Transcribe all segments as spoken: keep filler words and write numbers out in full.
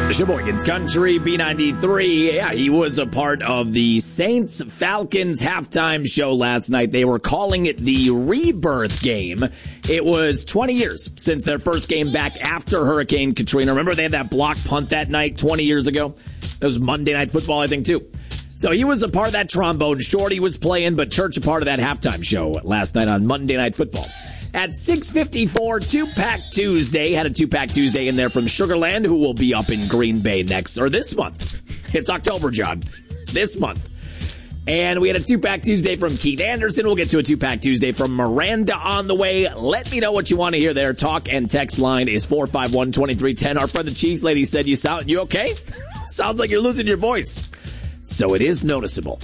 Sheboygan's Country, B ninety-three. Yeah, he was a part of the Saints-Falcons halftime show last night. They were calling it the Rebirth Game. It was twenty years since their first game back after Hurricane Katrina. Remember they had that block punt that night twenty years ago? It was Monday Night Football, I think, too. So he was a part of that trombone. Shorty was playing, but Church a part of that halftime show last night on Monday Night Football. At six fifty-four, Two-Pack Tuesday. Had a Two-Pack Tuesday in there from Sugarland, who will be up in Green Bay next, or this month. It's October, John. This month. And we had a Two-Pack Tuesday from Keith Anderson. We'll get to a Two-Pack Tuesday from Miranda on the way. Let me know what you want to hear there. Talk and text line is four five one, two three one zero. Our friend the Cheese Lady said, you sound, you okay? Sounds like you're losing your voice. So it is noticeable.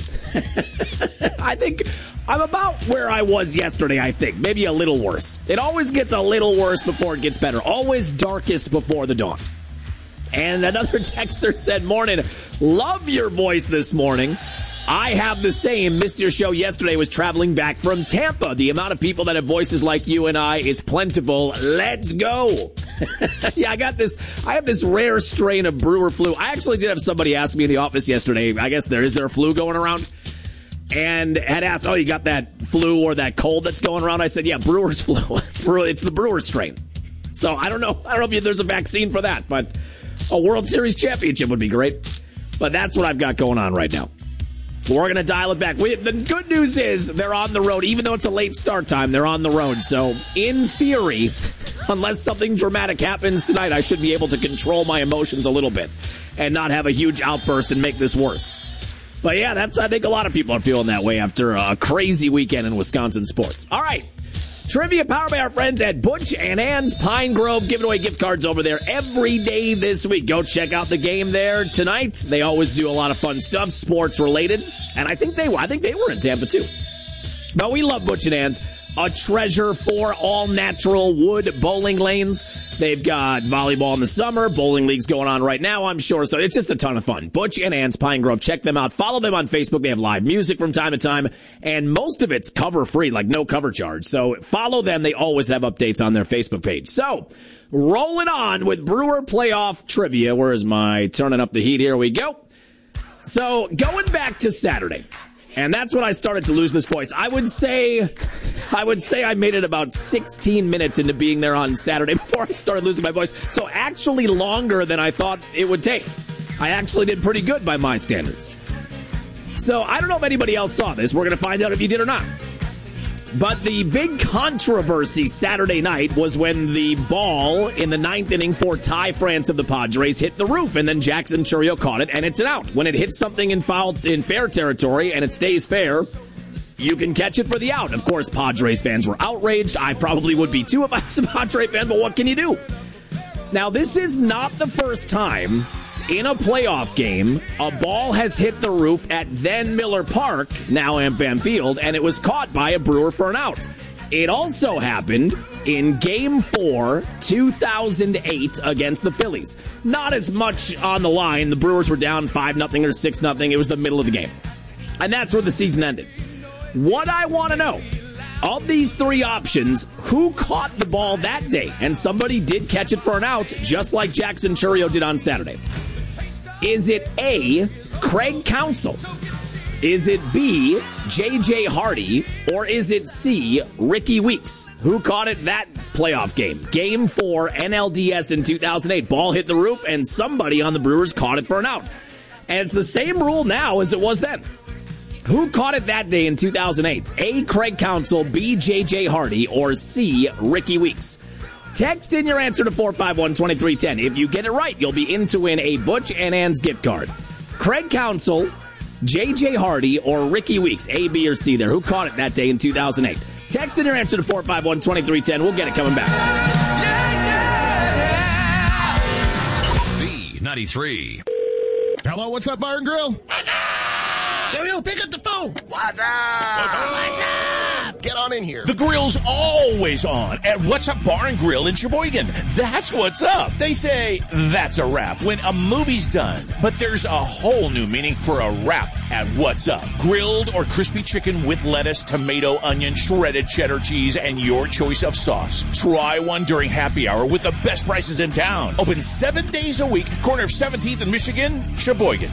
I think I'm about where I was yesterday, I think. Maybe a little worse. It always gets a little worse before it gets better. Always darkest before the dawn. And another texter said, morning, love your voice this morning. I have the same. Missed your show yesterday, was traveling back from Tampa. The amount of people that have voices like you and I is plentiful. Let's go. Yeah, I got this. I have this rare strain of brewer flu. I actually did have somebody ask me in the office yesterday. I guess there is there a flu going around? And had asked, oh, you got that flu or that cold that's going around? I said, yeah, brewer's flu. It's the brewer strain. So I don't know. I don't know if there's a vaccine for that, but a World Series championship would be great. But that's what I've got going on right now. We're going to dial it back. We, the good news is they're on the road. Even though it's a late start time, they're on the road. So, in theory, unless something dramatic happens tonight, I should be able to control my emotions a little bit and not have a huge outburst and make this worse. But, yeah, that's. I think a lot of people are feeling that way after a crazy weekend in Wisconsin sports. All right. Trivia powered by our friends at Butch and Ann's Pine Grove, giving away gift cards over there every day this week. Go check out the game there tonight. They always do a lot of fun stuff, sports related, and I think they I think they were in Tampa too. But we love Butch and Ann's, a treasure for all natural wood bowling lanes. They've got volleyball in the summer, bowling leagues going on right now, I'm sure. So it's just a ton of fun. Butch and Ann's Pine Grove. Check them out. Follow them on Facebook. They have live music from time to time, and most of it's cover free, like no cover charge. So follow them. They always have updates on their Facebook page. So rolling on with Brewer playoff trivia. Where is my turning up the heat? Here we go. So going back to Saturday. And that's when I started to lose this voice. I would say, I would say I made it about sixteen minutes into being there on Saturday before I started losing my voice. So actually longer than I thought it would take. I actually did pretty good by my standards. So I don't know if anybody else saw this. We're going to find out if you did or not. But the big controversy Saturday night was when the ball in the ninth inning for Ty France of the Padres hit the roof, and then Jackson Chourio caught it, and it's an out. When it hits something in foul in fair territory and it stays fair, you can catch it for the out. Of course, Padres fans were outraged. I probably would be too if I was a Padres fan, but what can you do? Now, this is not the first time in a playoff game, a ball has hit the roof at then Miller Park, now AmFam Field, and it was caught by a Brewer for an out. It also happened in Game four, two thousand eight against the Phillies. Not as much on the line. The Brewers were down five nothing or six nothing. It was the middle of the game. And that's where the season ended. What I want to know, of these three options, who caught the ball that day? And somebody did catch it for an out, just like Jackson Chourio did on Saturday. Is it A, Craig Counsell? Is it B, J J Hardy? Or is it C, Ricky Weeks? Who caught it that playoff game? Game four, N L D S in two thousand eight. Ball hit the roof, and somebody on the Brewers caught it for an out. And it's the same rule now as it was then. Who caught it that day in two thousand eight? A, Craig Counsell, B, J J Hardy, or C, Ricky Weeks? Text in your answer to four five one, two three one zero. If you get it right, you'll be in to win a Butch and Ann's gift card. Craig Counsell, J J Hardy, or Ricky Weeks? A, B, or C there. Who caught it that day in two thousand eight? Text in your answer to four five one, two three one zero. We'll get it coming back. B ninety-three. Hello, what's up, Bar and Grill? What's up? Yo, yo, pick up the phone. What's up? What's up? Get on in here. The grill's always on at What's Up Bar and Grill in Sheboygan. That's what's up. They say that's a wrap when a movie's done. But there's a whole new meaning for a wrap at What's Up. Grilled or crispy chicken with lettuce, tomato, onion, shredded cheddar cheese, and your choice of sauce. Try one during happy hour with the best prices in town. Open seven days a week. Corner of seventeenth and Michigan, Sheboygan.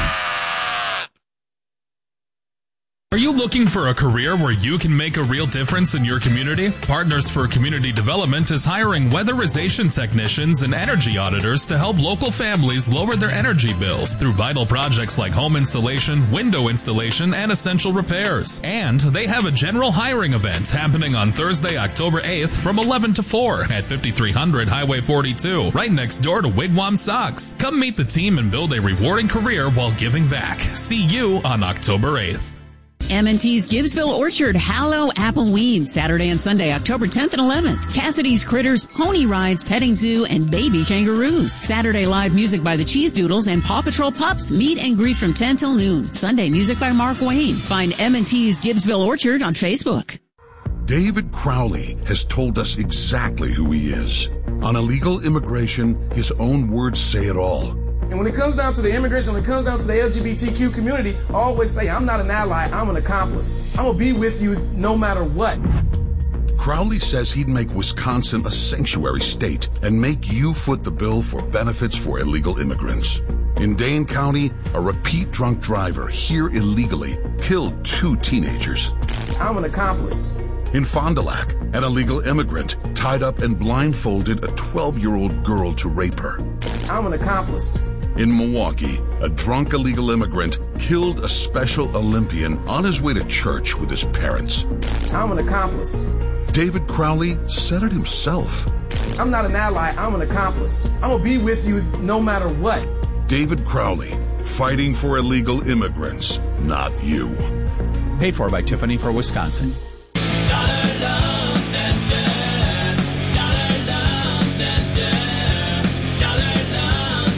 Are you looking for a career where you can make a real difference in your community? Partners for Community Development is hiring weatherization technicians and energy auditors to help local families lower their energy bills through vital projects like home installation, window installation, and essential repairs. And they have a general hiring event happening on Thursday, October eighth from eleven to four at fifty-three hundred Highway forty-two, right next door to Wigwam Sox. Come meet the team and build a rewarding career while giving back. See you on October eighth. M and T's Gibbsville Orchard Hallow Appleweed, Saturday and Sunday, October tenth and eleventh. Cassidy's Critters, Pony Rides, Petting Zoo, and Baby Kangaroos. Saturday live music by the Cheese Doodles and Paw Patrol Pups. Meet and greet from ten till noon. Sunday music by Mark Wayne. Find M and T's Gibbsville Orchard on Facebook. David Crowley has told us exactly who he is. On illegal immigration, his own words say it all. And when it comes down to the immigration, when it comes down to the L G B T Q community, I always say, I'm not an ally, I'm an accomplice. I'm going to be with you no matter what. Crowley says he'd make Wisconsin a sanctuary state and make you foot the bill for benefits for illegal immigrants. In Dane County, a repeat drunk driver here illegally killed two teenagers. I'm an accomplice. In Fond du Lac, an illegal immigrant tied up and blindfolded a twelve-year-old girl to rape her. I'm an accomplice. In Milwaukee, a drunk illegal immigrant killed a Special Olympian on his way to church with his parents. I'm an accomplice. David Crowley said it himself. I'm not an ally, I'm an accomplice. I'm going to be with you no matter what. David Crowley, fighting for illegal immigrants, not you. Paid for by Tiffany for Wisconsin. Dollar Loan Center. Dollar Loan Center. Dollar Loan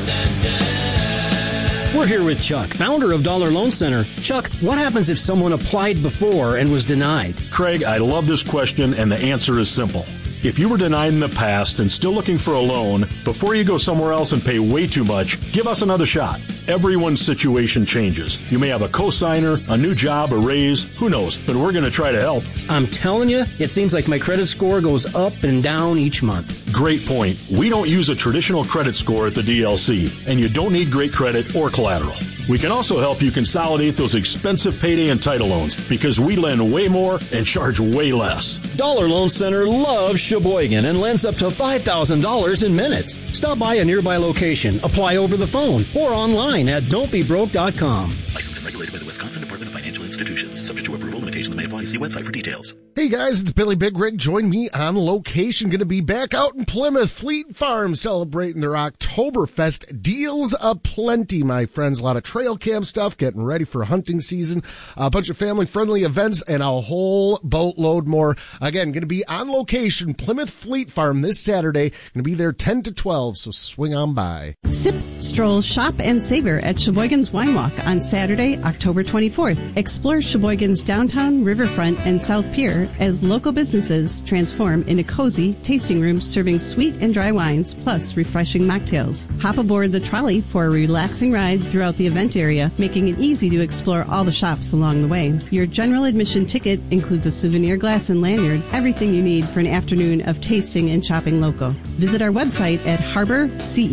Center. We're here with Chuck, founder of Dollar Loan Center. Chuck, what happens if someone applied before and was denied? Craig, I love this question, and the answer is simple. If you were denied in the past and still looking for a loan, before you go somewhere else and pay way too much, give us another shot. Everyone's situation changes. You may have a cosigner, a new job, a raise, who knows, but we're going to try to help. I'm telling you, it seems like my credit score goes up and down each month. Great point. We don't use a traditional credit score at the D L C, and you don't need great credit or collateral. We can also help you consolidate those expensive payday and title loans because we lend way more and charge way less. Dollar Loan Center loves Sheboygan and lends up to five thousand dollars in minutes. Stop by a nearby location, apply over the phone, or online at don't be broke dot com. Licensed and regulated by the Wisconsin Department of Financial Institutions. Subject to approval, limitations may apply. See website for details. Hey guys, it's Billy Big Rig. Join me on location. Going to be back out in Plymouth. Fleet Farm celebrating their Oktoberfest deals aplenty, my friends. A lot of trail cam stuff, getting ready for hunting season, a bunch of family-friendly events, and a whole boatload more. Again, going to be on location, Plymouth Fleet Farm this Saturday. Going to be there ten to twelve, so swing on by. Sip, stroll, shop, and savor at Sheboygan's Wine Walk on Saturday, October twenty-fourth. Explore Sheboygan's downtown, riverfront, and South Pier as local businesses transform into cozy tasting rooms serving sweet and dry wines plus refreshing mocktails. Hop aboard the trolley for a relaxing ride throughout the event area, making it easy to explore all the shops along the way. Your general admission ticket includes a souvenir glass and lanyard, everything you need for an afternoon of tasting and shopping local. Visit our website at harbor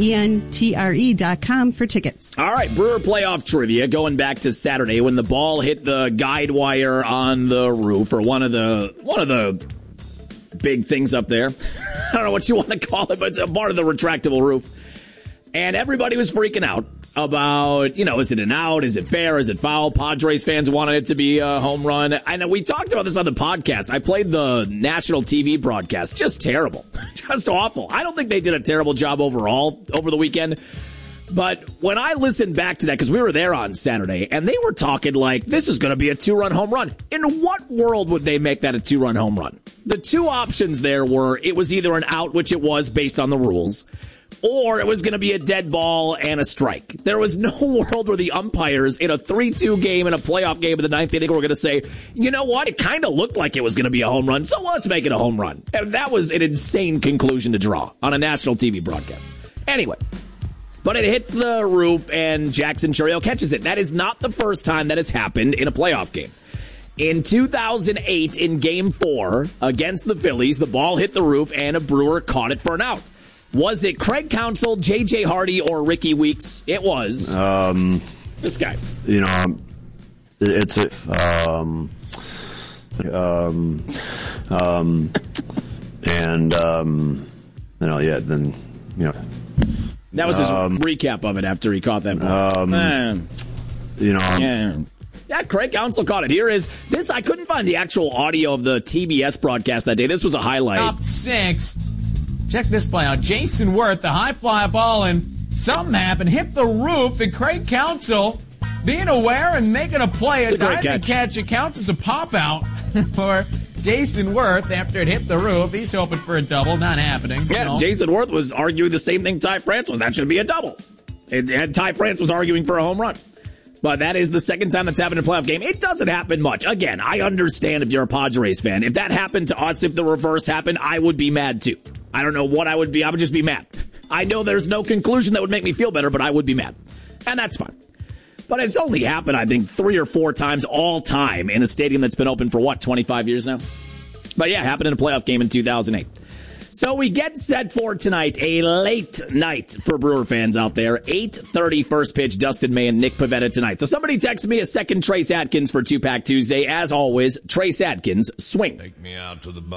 centre dot com for tickets. All right, Brewer playoff trivia going back to Saturday when the ball hit the guide wire on the roof, or one of the one of the big things up there. I don't know what you want to call it, but it's a part of the retractable roof. And everybody was freaking out about, you know, is it an out? Is it fair? Is it foul? Padres fans wanted it to be a home run. And we talked about this on the podcast. I played the national T V broadcast. Just terrible. Just awful. I don't think they did a terrible job overall over the weekend. But when I listened back to that, because we were there on Saturday, and they were talking like, this is going to be a two-run home run. In what world would they make that a two-run home run? The two options there were, it was either an out, which it was based on the rules, or it was going to be a dead ball and a strike. There was no world where the umpires in a three two game in a playoff game in the ninth inning were going to say, you know what, it kind of looked like it was going to be a home run, so let's make it a home run. And that was an insane conclusion to draw on a national T V broadcast. Anyway, but it hits the roof and Jackson Chourio catches it. That is not the first time that has happened in a playoff game. In two thousand eight, in Game four against the Phillies, the ball hit the roof and a Brewer caught it for an out. Was it Craig Counsell, J J Hardy, or Ricky Weeks? It was. Um, this guy. You know, it's a... Um, um, um, and, um, you know, yeah, then, you know... That was his um, recap of it after he caught that ball. Um, eh. You know... Yeah. Yeah, Craig Counsell caught it. Here is this. I couldn't find the actual audio of the T B S broadcast that day. This was a highlight. Top six. Check this play out. Jason Worth, the high fly ball, and something happened. Hit the roof, and Craig Counsell, being aware and making a play, a diving catch. catch. It counts as a pop out for Jason Worth after it hit the roof. He's hoping for a double. Not happening. Yeah, no. Jason Worth was arguing the same thing Ty France was. That should be a double. And Ty France was arguing for a home run. But that is the second time that's happened in a playoff game. It doesn't happen much. Again, I understand if you're a Padres fan. If that happened to us, if the reverse happened, I would be mad too. I don't know what I would be. I would just be mad. I know there's no conclusion that would make me feel better, but I would be mad. And that's fine. But it's only happened, I think, three or four times all time in a stadium that's been open for, what, twenty-five years now? But yeah, happened in a playoff game in two thousand eight. So we get set for tonight, a late night for Brewer fans out there. eight thirty first pitch, Dustin May and Nick Pivetta tonight. So somebody text me a second Trace Atkins for Two-Pack Tuesday. As always, Trace Atkins, swing. Take me out to the bar.